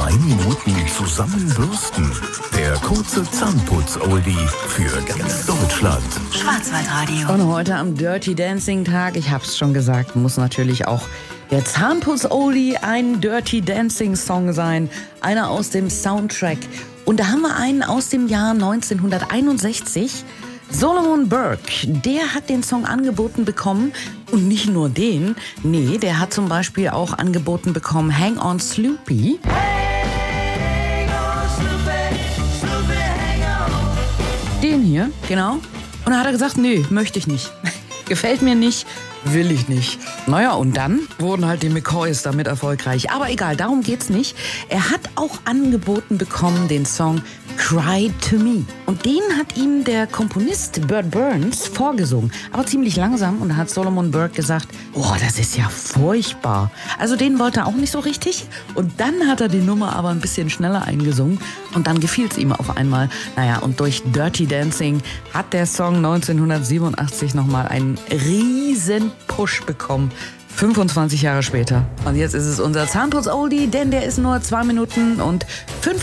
2 Minuten zusammenbürsten. Der kurze Zahnputz-Oldie für ganz Deutschland. Schwarzwaldradio. Und heute am Dirty Dancing Tag, ich hab's schon gesagt, muss natürlich auch der Zahnputz-Oldie ein Dirty Dancing Song sein. Einer aus dem Soundtrack. Und da haben wir einen aus dem Jahr 1961. Solomon Burke, der hat den Song angeboten bekommen. Und nicht nur den, nee, der hat zum Beispiel auch angeboten bekommen Hang On Sloopy. Den hier, genau. Und da hat er gesagt, nee, möchte ich nicht. Gefällt mir nicht, will ich nicht. Naja, und dann wurden halt die McCoys damit erfolgreich. Aber egal, darum geht's nicht. Er hat auch angeboten bekommen den Song Cry to Me. Und den hat ihm der Komponist Burt Burns vorgesungen. Aber ziemlich langsam. Und da hat Solomon Burke gesagt, oh, das ist ja furchtbar. Also den wollte er auch nicht so richtig. Und dann hat er die Nummer aber ein bisschen schneller eingesungen. Und dann gefiel's ihm auf einmal. Naja, und durch Dirty Dancing hat der Song 1987 nochmal einen riesen Push bekommen. 25 Jahre später. Und jetzt ist es unser Zahnputz-Oldie, denn der ist nur 2 Minuten und 5